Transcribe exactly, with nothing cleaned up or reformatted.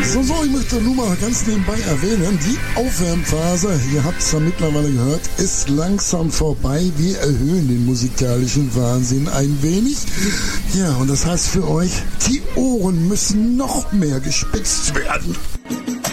So, so, ich möchte nur mal ganz nebenbei erwähnen, die Aufwärmphase, ihr habt es ja mittlerweile gehört, ist langsam vorbei. Wir erhöhen den musikalischen Wahnsinn ein wenig. Ja, und das heißt für euch, die Ohren müssen noch mehr gespitzt werden.